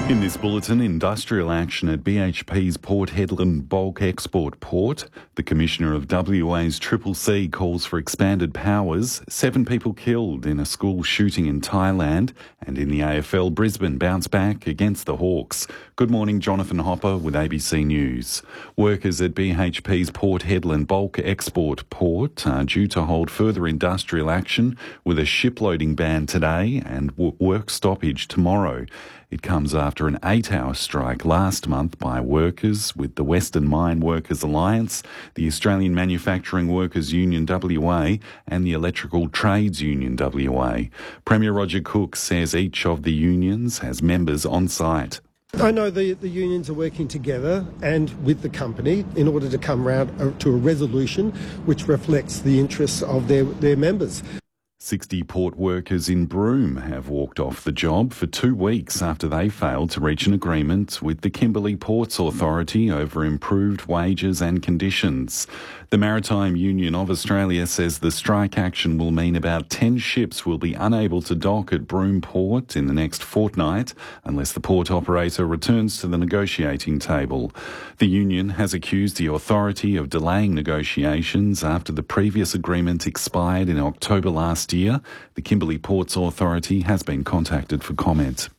In this bulletin, industrial action at BHP's Port Hedland bulk export port. The Commissioner of WA's Triple C calls for expanded powers. 7 people killed in a school shooting in Thailand. And in the AFL, Brisbane bounce back against the Hawks. Good morning, Jonathan Hopper with ABC News. Workers at BHP's Port Hedland bulk export port are due to hold further industrial action with a shiploading ban today and work stoppage tomorrow. It comes after an 8-hour strike last month by workers with the Western Mine Workers Alliance, the Australian Manufacturing Workers Union WA and the Electrical Trades Union WA. Premier Roger Cook says each of the unions has members on site. I know the unions are working together and with the company in order to come round to a resolution which reflects the interests of their members. 60 port workers in Broome have walked off the job for 2 weeks after they failed to reach an agreement with the Kimberley Ports Authority over improved wages and conditions. The Maritime Union of Australia says the strike action will mean about 10 ships will be unable to dock at Broome Port in the next fortnight unless the port operator returns to the negotiating table. The union has accused the authority of delaying negotiations after the previous agreement expired in October last year. The Kimberley Ports Authority has been contacted for comment.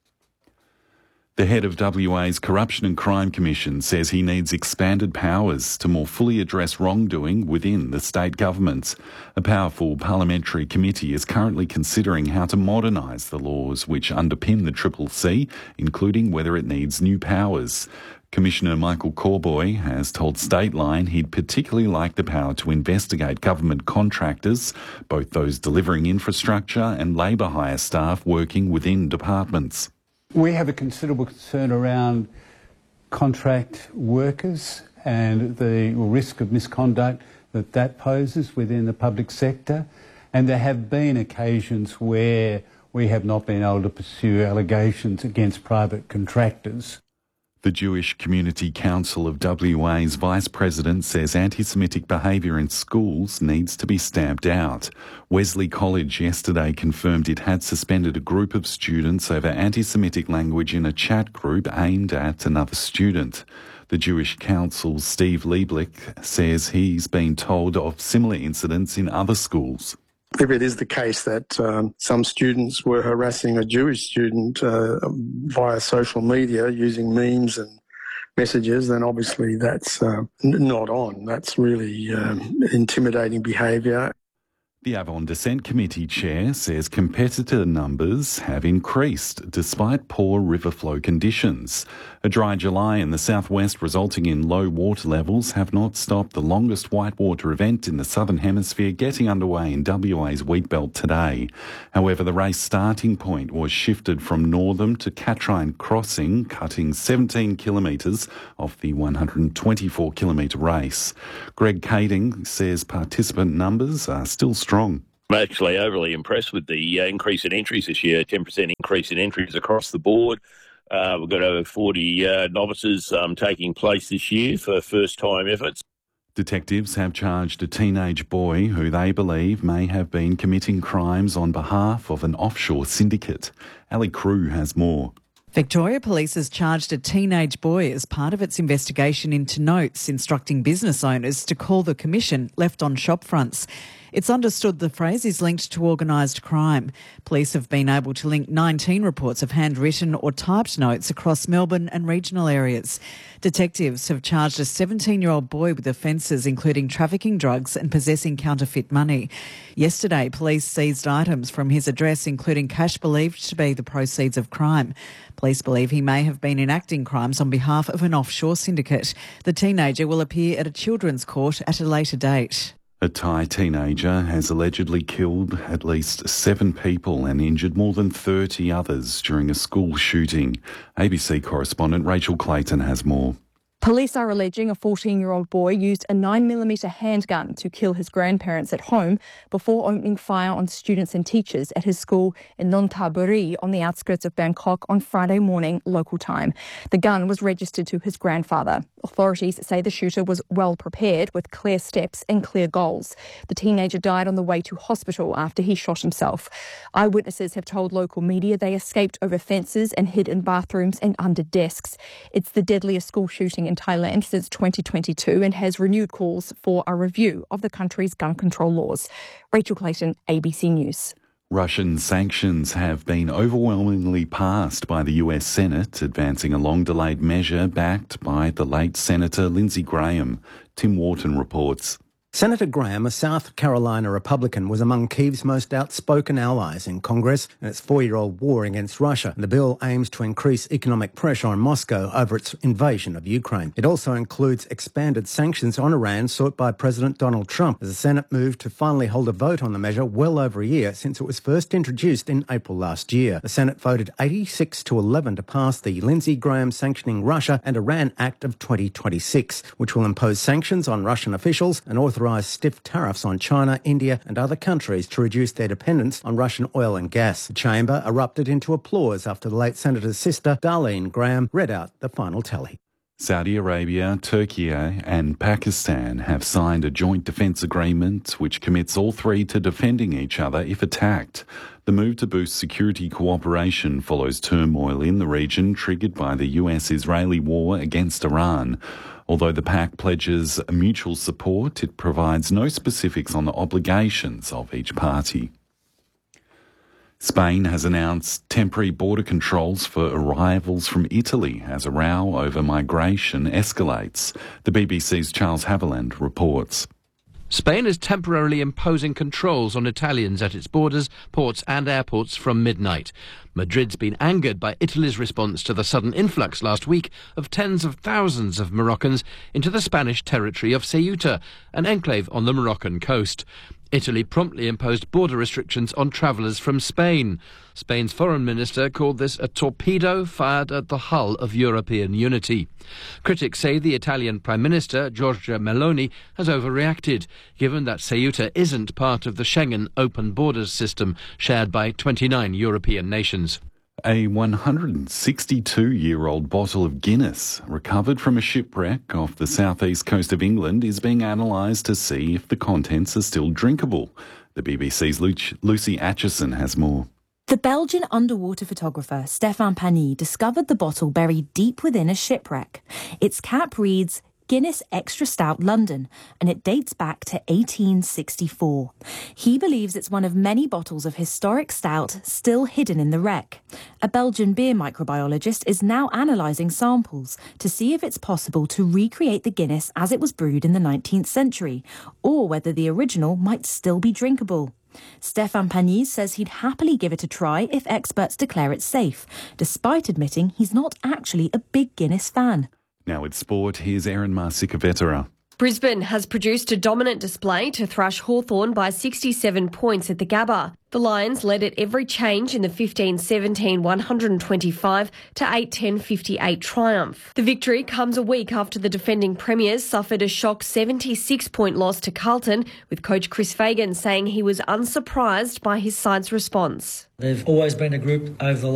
The head of WA's Corruption and Crime Commission says he needs expanded powers to more fully address wrongdoing within the state governments. A powerful parliamentary committee is currently considering how to modernise the laws which underpin the Triple C, including whether it needs new powers. Commissioner Michael Corboy has told Stateline he'd particularly like the power to investigate government contractors, both those delivering infrastructure and labour hire staff working within departments. We have a considerable concern around contract workers and the risk of misconduct that poses within the public sector. And there have been occasions where we have not been able to pursue allegations against private contractors. The Jewish Community Council of WA's Vice President says anti-Semitic behaviour in schools needs to be stamped out. Wesley College yesterday confirmed it had suspended a group of students over anti-Semitic language in a chat group aimed at another student. The Jewish Council's Steve Lieblich says he's been told of similar incidents in other schools. If it is the case that some students were harassing a Jewish student via social media using memes and messages, then obviously that's not on. That's really intimidating behaviour. The Avon Descent Committee chair says competitor numbers have increased despite poor river flow conditions. A dry July in the southwest resulting in low water levels have not stopped the longest whitewater event in the southern hemisphere getting underway in WA's Wheatbelt today. However, the race starting point was shifted from Northam to Catrine Crossing, cutting 17 kilometres off the 124-kilometre race. Greg Kading says participant numbers are still strong. I'm actually overly impressed with the increase in entries this year, 10% increase in entries across the board. We've got over 40 novices taking place this year for first-time efforts. Detectives have charged a teenage boy who they believe may have been committing crimes on behalf of an offshore syndicate. Ali Crew has more. Victoria Police has charged a teenage boy as part of its investigation into notes instructing business owners to call the Commission left on shop fronts. It's understood the phrase is linked to organised crime. Police have been able to link 19 reports of handwritten or typed notes across Melbourne and regional areas. Detectives have charged a 17-year-old boy with offences including trafficking drugs and possessing counterfeit money. Yesterday, police seized items from his address, including cash believed to be the proceeds of crime. Police believe he may have been enacting crimes on behalf of an offshore syndicate. The teenager will appear at a children's court at a later date. A Thai teenager has allegedly killed at least 7 people and injured more than 30 others during a school shooting. ABC correspondent Rachel Clayton has more. Police are alleging a 14-year-old boy used a 9mm handgun to kill his grandparents at home before opening fire on students and teachers at his school in Nonthaburi on the outskirts of Bangkok on Friday morning local time. The gun was registered to his grandfather. Authorities say the shooter was well prepared with clear steps and clear goals. The teenager died on the way to hospital after he shot himself. Eyewitnesses have told local media they escaped over fences and hid in bathrooms and under desks. It's the deadliest school shooting in Thailand since 2022 and has renewed calls for a review of the country's gun control laws. Rachel Clayton, ABC News. Russian sanctions have been overwhelmingly passed by the US Senate, advancing a long-delayed measure backed by the late Senator Lindsey Graham. Tim Wharton reports. Senator Graham, a South Carolina Republican, was among Kyiv's most outspoken allies in Congress in its 4-year-old war against Russia. The bill aims to increase economic pressure on Moscow over its invasion of Ukraine. It also includes expanded sanctions on Iran sought by President Donald Trump, as the Senate moved to finally hold a vote on the measure well over a year since it was first introduced in April last year. The Senate voted 86-11 to pass the Lindsey Graham Sanctioning Russia and Iran Act of 2026, which will impose sanctions on Russian officials and authorise stiff tariffs on China, India and other countries to reduce their dependence on Russian oil and gas. The chamber erupted into applause after the late Senator's sister, Darlene Graham, read out the final tally. Saudi Arabia, Turkey and Pakistan have signed a joint defence agreement which commits all three to defending each other if attacked. The move to boost security cooperation follows turmoil in the region triggered by the US-Israeli war against Iran. Although the pact pledges mutual support, it provides no specifics on the obligations of each party. Spain has announced temporary border controls for arrivals from Italy as a row over migration escalates. The BBC's Charles Haviland reports. Spain is temporarily imposing controls on Italians at its borders, ports and airports from midnight. Madrid's been angered by Italy's response to the sudden influx last week of tens of thousands of Moroccans into the Spanish territory of Ceuta, an enclave on the Moroccan coast. Italy promptly imposed border restrictions on travellers from Spain. Spain's foreign minister called this a torpedo fired at the hull of European unity. Critics say the Italian Prime Minister, Giorgia Meloni, has overreacted, given that Ceuta isn't part of the Schengen open borders system shared by 29 European nations. A 162-year-old bottle of Guinness recovered from a shipwreck off the southeast coast of England is being analysed to see if the contents are still drinkable. The BBC's Lucy Atchison has more. The Belgian underwater photographer Stéphane Pagny discovered the bottle buried deep within a shipwreck. Its cap reads Guinness Extra Stout London, and it dates back to 1864. He believes it's one of many bottles of historic stout still hidden in the wreck. A Belgian beer microbiologist is now analysing samples to see if it's possible to recreate the Guinness as it was brewed in the 19th century, or whether the original might still be drinkable. Stéphane Pagny says he'd happily give it a try if experts declare it safe, despite admitting he's not actually a big Guinness fan. Now with sport, here's Erin Marsica-Vetera. Brisbane has produced a dominant display to thrash Hawthorn by 67 points at the Gabba. The Lions led at every change in the 15-17 125 to 8-10 58 triumph. The victory comes a week after the defending premiers suffered a shock 76-point loss to Carlton, with coach Chris Fagan saying he was unsurprised by his side's response. They've always been a group over the